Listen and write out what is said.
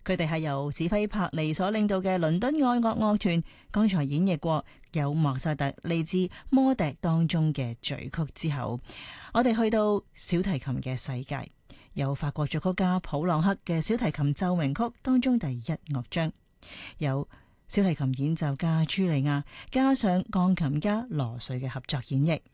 佢哋係由史菲柏尼所領導嘅倫敦愛樂樂團，剛才演繹過有莫扎特嚟自魔笛當中嘅序曲之後，我哋去到小提琴嘅世界，有法國作曲家普朗克嘅小提琴奏鳴曲當中第一樂章，有小提琴演奏家茱莉亞加上鋼琴家羅瑞嘅合作演繹。